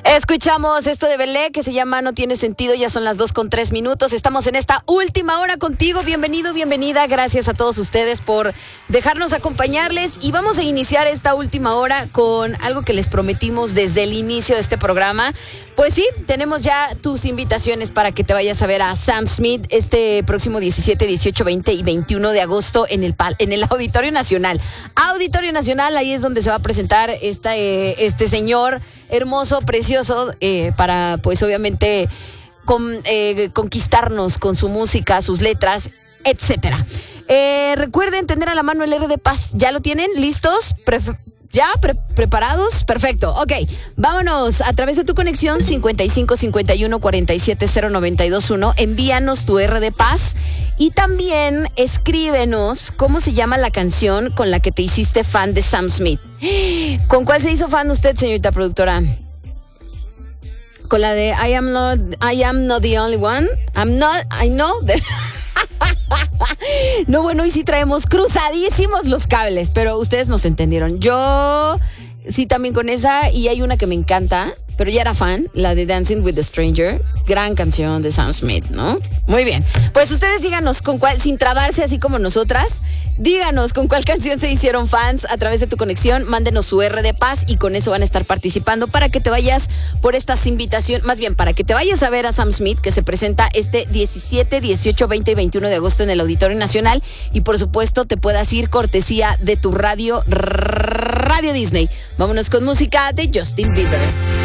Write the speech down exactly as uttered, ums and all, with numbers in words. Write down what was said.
Escuchamos esto de Belé que se llama No Tiene Sentido, ya son las dos con tres minutos. Estamos en esta última hora contigo. Bienvenido, bienvenida. Gracias a todos ustedes por dejarnos acompañarles. Y vamos a iniciar esta última hora con algo que les prometimos desde el inicio de este programa. Pues sí, tenemos ya tus invitaciones para que te vayas a ver a Sam Smith este próximo diecisiete, dieciocho, veinte y veintiuno de agosto en el, en el Auditorio Nacional. Auditorio Nacional, ahí es donde se va a presentar esta, eh, este señor hermoso, precioso, eh, para pues obviamente con, eh, conquistarnos con su música, sus letras, etcétera. Eh, recuerden tener a la mano el R de Paz. ¿Ya lo tienen? ¿Listos? Pref- ¿Ya? Pre- ¿Preparados? Perfecto. Ok, vámonos. A través de tu conexión cincuenta y cinco, cincuenta y uno, cuarenta y siete, cero, noventa y dos, uno, envíanos tu R de Paz y también escríbenos cómo se llama la canción con la que te hiciste fan de Sam Smith. ¿Con cuál se hizo fan usted, señorita productora? Con la de I am not, I am not the only one. I'm not, I know that... No, bueno, hoy sí traemos cruzadísimos los cables, pero ustedes nos entendieron. Yo sí también con esa, y hay una que me encanta, pero ya era fan, la de Dancing with the Stranger. Gran canción de Sam Smith, ¿no? Muy bien, pues ustedes díganos con cuál, sin trabarse así como nosotras, díganos con cuál canción se hicieron fans a través de tu conexión. Mándenos su R de Paz y con eso van a estar participando para que te vayas por estas invitaciones, más bien para que te vayas a ver a Sam Smith, que se presenta este diecisiete, dieciocho, veinte y veintiuno de agosto en el Auditorio Nacional, y por supuesto te puedas ir cortesía de tu radio, Radio Disney. Vámonos con música de Justin Bieber.